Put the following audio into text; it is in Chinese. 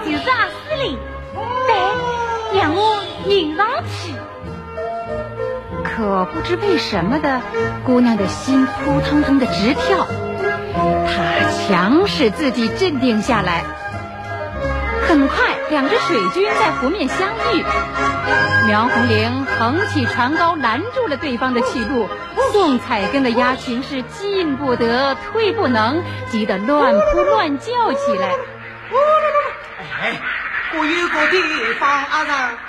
就是阿司令，对，让我迎上去。 可不知为什么的，姑娘的心扑通通的直跳，她强使自己镇定下来。很快，两只水军在湖面相遇，苗红玲横起船篙拦住了对方的去路，宋彩根的鸦群是进不得退不能，急得乱扑乱叫起来。 哎，我有个地方啊